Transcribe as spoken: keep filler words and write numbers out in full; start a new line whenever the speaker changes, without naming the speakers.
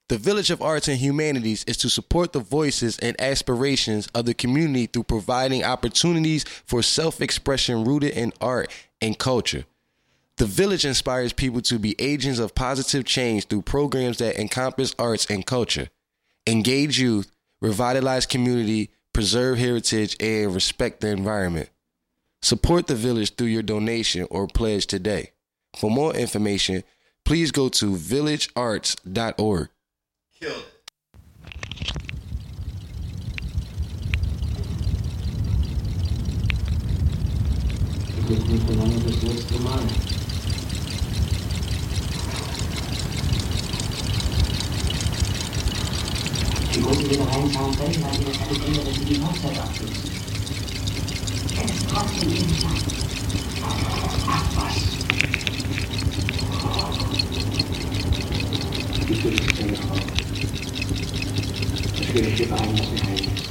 The Village of Arts and Humanities is to support the voices and aspirations of the community through providing opportunities for self-expression rooted in art and culture. The Village inspires people to be agents of positive change through programs that encompass arts and culture, engage youth, revitalize community, preserve heritage, and respect the environment. Support the Village through your donation or pledge today. For more information, please go to village arts dot org.
Killed it.
Die große Reederei Bell hat ihre Kapitän, dass sie die Hochzeit abschließen. Es ist trotzdem ewig lang. Ach was. Ich will nicht mehr drauf. Das will ich dir beeinflussen.